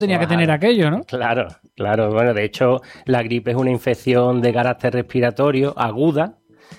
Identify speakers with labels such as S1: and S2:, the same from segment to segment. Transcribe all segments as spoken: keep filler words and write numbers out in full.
S1: tenía que tener aquello, ¿no?
S2: Claro, claro. Bueno, de hecho, la gripe es una infección de carácter respiratorio aguda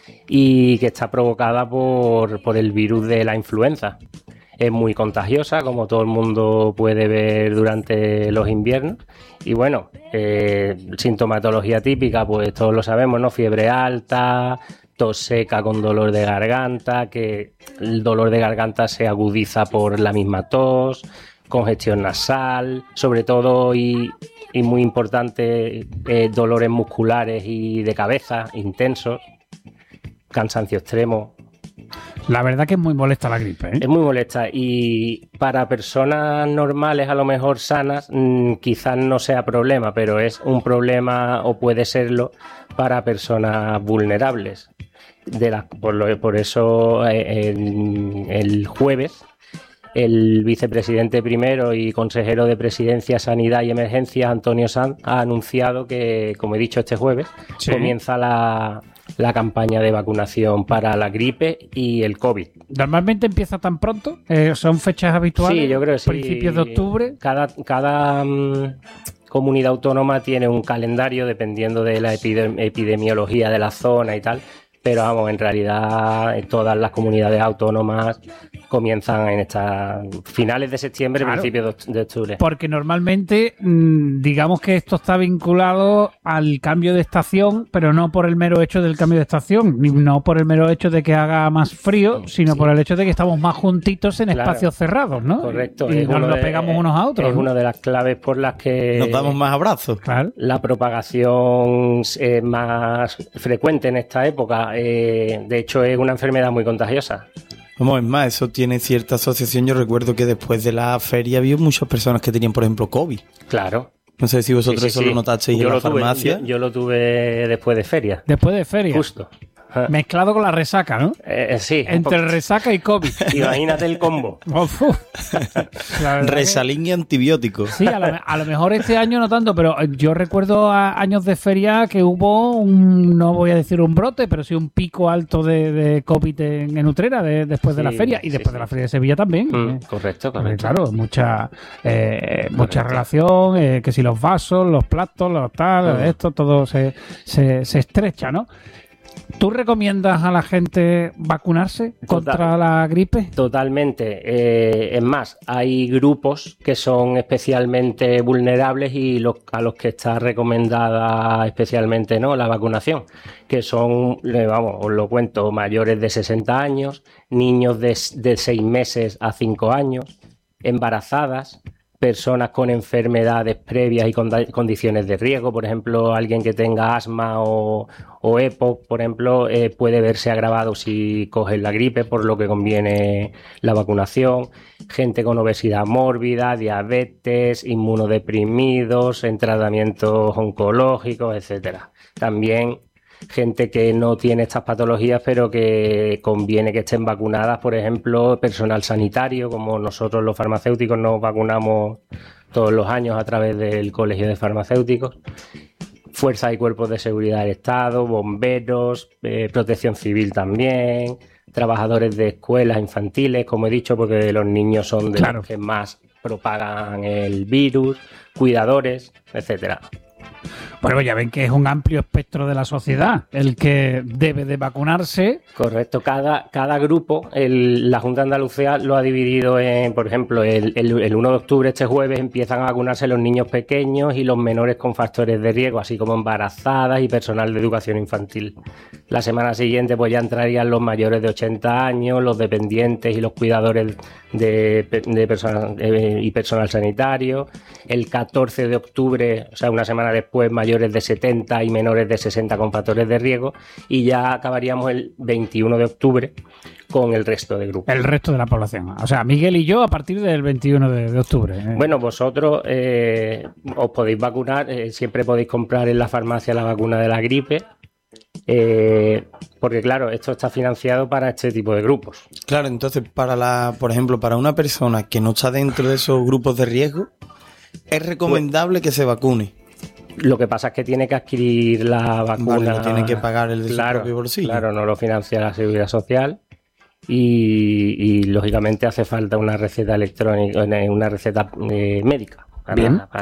S2: y que está provocada por, por el virus de la influenza. Es muy contagiosa, como todo el mundo puede ver durante los inviernos. Y bueno, eh, sintomatología típica, pues todos lo sabemos, ¿no? Fiebre alta, tos seca con dolor de garganta, que el dolor de garganta se agudiza por la misma tos, congestión nasal, sobre todo y, y muy importante, eh, dolores musculares y de cabeza intensos, cansancio extremo.
S1: La verdad que es muy molesta la gripe, ¿eh?
S2: Es muy molesta y para personas normales, a lo mejor sanas, mmm, quizás no sea problema, pero es un problema o puede serlo para personas vulnerables. De la, por, lo, por eso eh, el, el jueves el vicepresidente primero y consejero de Presidencia, Sanidad y Emergencias, Antonio Sanz, ha anunciado que, como he dicho, este jueves sí. comienza la, la campaña de vacunación para la gripe y el COVID.
S1: ¿Normalmente empieza tan pronto? Eh, ¿Son fechas habituales?
S2: Sí, yo creo que sí.
S1: ¿Principios de octubre?
S2: Cada, cada um, comunidad autónoma tiene un calendario dependiendo de la epidem- epidemiología de la zona y tal. Pero vamos, en realidad todas las comunidades autónomas comienzan en estas finales de septiembre, claro, principios de octubre.
S1: Porque normalmente, digamos que esto está vinculado al cambio de estación, pero no por el mero hecho del cambio de estación, no por el mero hecho de que haga más frío, sino sí. por el hecho de que estamos más juntitos en claro. espacios cerrados, ¿no?
S2: Correcto.
S1: Y nos lo de, pegamos unos a otros.
S2: Es
S1: ¿no?
S2: una de las claves por las que
S3: nos damos más abrazos.
S1: Claro.
S2: La propagación es más frecuente en esta época. Eh, de hecho, es una enfermedad muy contagiosa.
S3: Vamos, es más, eso tiene cierta asociación. Yo recuerdo que después de la feria había muchas personas que tenían, por ejemplo, COVID.
S2: Claro.
S3: No sé si vosotros
S2: sí, sí,
S3: eso
S2: sí.
S3: lo notasteis
S2: yo
S3: en la
S2: lo tuve,
S3: farmacia.
S2: Yo, yo lo tuve después de feria.
S1: Después de feria.
S2: Justo.
S1: Mezclado con la resaca, ¿no?
S2: Eh, sí.
S1: Entre resaca y COVID.
S2: Imagínate el combo.
S3: Resalín y antibiótico.
S1: Sí, a lo, a lo mejor este año no tanto, pero yo recuerdo a años de feria que hubo un, no voy a decir un brote, pero sí un pico alto de, de COVID en, en Utrera de, después sí, de la feria y después sí, de la feria de Sevilla también.
S2: Mm,
S1: eh.
S2: correcto, correcto.
S1: Porque, claro, mucha eh, mucha relación, eh, que si los vasos, los platos, los tal, mm. esto, todo se, se, se estrecha, ¿no? ¿Tú recomiendas a la gente vacunarse contra Total, la gripe?
S2: Totalmente. Eh, es más, hay grupos que son especialmente vulnerables y los, a los que está recomendada especialmente, ¿no?, la vacunación, que son, vamos, os lo cuento, mayores de sesenta años, niños de, de seis meses a cinco años, embarazadas, personas con enfermedades previas y con condiciones de riesgo, por ejemplo, alguien que tenga asma o, o EPOC, por ejemplo, eh, puede verse agravado si coge la gripe, por lo que conviene la vacunación, gente con obesidad mórbida, diabetes, inmunodeprimidos, en tratamientos oncológicos, etcétera. También gente que no tiene estas patologías, pero que conviene que estén vacunadas, por ejemplo, personal sanitario, como nosotros los farmacéuticos nos vacunamos todos los años a través del Colegio de Farmacéuticos, fuerzas y cuerpos de seguridad del Estado, bomberos, eh, protección civil también, trabajadores de escuelas infantiles, como he dicho, porque los niños son de claro. los que más propagan el virus, cuidadores, etcétera.
S1: Bueno, ya ven que es un amplio espectro de la sociedad el que debe de vacunarse.
S2: Correcto. Cada, cada grupo, el, la Junta de Andalucía lo ha dividido en, por ejemplo, el, el, el uno de octubre, este jueves, empiezan a vacunarse los niños pequeños y los menores con factores de riesgo, así como embarazadas y personal de educación infantil. La semana siguiente, pues ya entrarían los mayores de ochenta años, los dependientes y los cuidadores de, de personal, eh, y personal sanitario. El catorce de octubre, o sea, una semana después, mayores de setenta y menores de sesenta con factores de riesgo, y ya acabaríamos el veintiuno de octubre con el resto de grupos.
S1: El resto de la población. O sea, Miguel y yo a partir del veintiuno de, de octubre. ¿eh?
S2: Bueno, vosotros eh, os podéis vacunar, eh, siempre podéis comprar en la farmacia la vacuna de la gripe, eh, porque claro, esto está financiado para este tipo de grupos.
S3: Claro, entonces, para la, por ejemplo, para una persona que no está dentro de esos grupos de riesgo, es recomendable pues, que se vacune.
S2: Lo que pasa es que tiene que adquirir la vacuna.
S3: Vale, lo tiene que pagar el de
S2: claro,
S3: su propio bolsillo.
S2: Claro, no lo financia la Seguridad Social y, y lógicamente hace falta una receta electrónica, una receta eh, médica. para,
S1: Bien.
S2: para